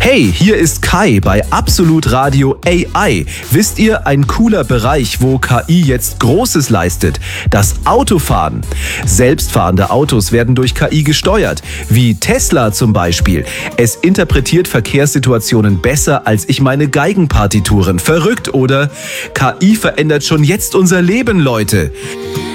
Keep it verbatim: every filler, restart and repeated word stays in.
Hey, hier ist Kai bei Absolut Radio A I. Wisst ihr, ein cooler Bereich, wo K I jetzt Großes leistet? Das Autofahren. Selbstfahrende Autos werden durch K I gesteuert, wie Tesla zum Beispiel. Es interpretiert Verkehrssituationen besser als ich meine Geigenpartituren. Verrückt, oder? K I verändert schon jetzt unser Leben, Leute.